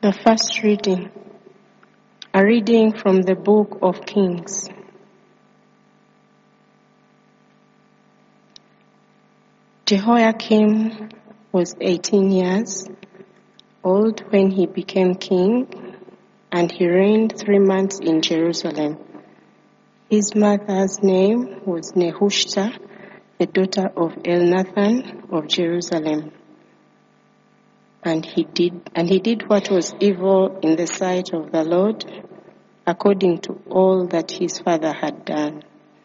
The first reading, a reading from the book of Kings. Jehoiakim was 18 years old when he became king, and he reigned 3 months in Jerusalem. His mother's name was Nehushta, the daughter of Elnathan of Jerusalem. And he did what was evil in the sight of the Lord, according to all that his father had done.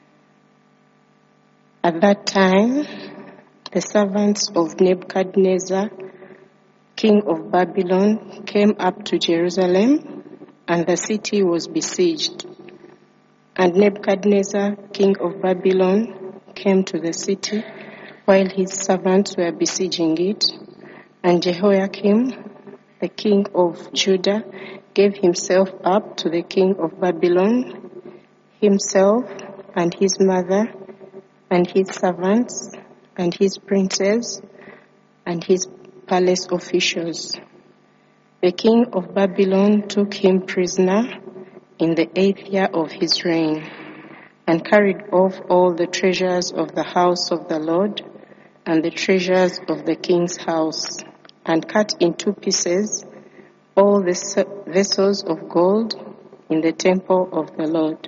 At that time, the servants of Nebuchadnezzar, king of Babylon, came up to Jerusalem, and the city was besieged. And Nebuchadnezzar, king of Babylon, came to the city while his servants were besieging it. And Jehoiakim, the king of Judah, gave himself up to the king of Babylon, himself and his mother and his servants and his princes and his palace officials. The king of Babylon took him prisoner in the 8th year of his reign, and carried off all the treasures of the house of the Lord and the treasures of the king's house, and cut in 2 pieces all the vessels of gold in the temple of the Lord,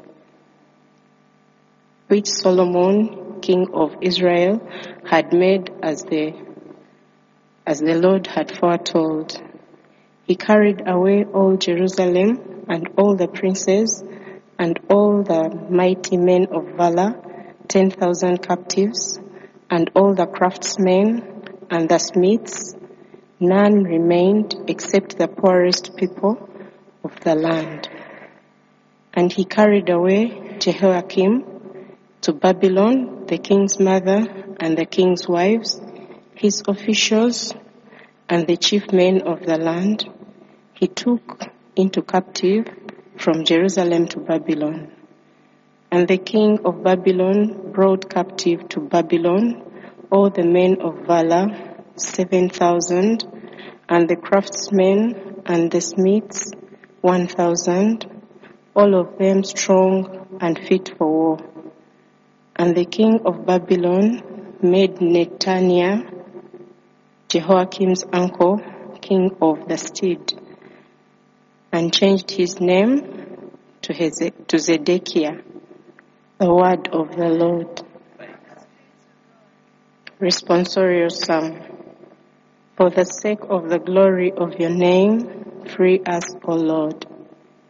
which Solomon, king of Israel, had made as the Lord had foretold. He carried away all Jerusalem and all the princes and all the mighty men of valor, 10,000 captives, and all the craftsmen and the smiths. None remained except the poorest people of the land. And he carried away Jehoiakim to Babylon, the king's mother and the king's wives, his officials, and the chief men of the land. He took into captive from Jerusalem to Babylon. And the king of Babylon brought captive to Babylon all the men of valor, 7,000, and the craftsmen and the smiths, 1,000, all of them strong and fit for war. And the king of Babylon made Netaniah, Jehoiakim's uncle, king of the stead, and changed his name to Zedekiah, the word of the Lord. Responsorial Psalm. For the sake of the glory of your name, free us, O Lord.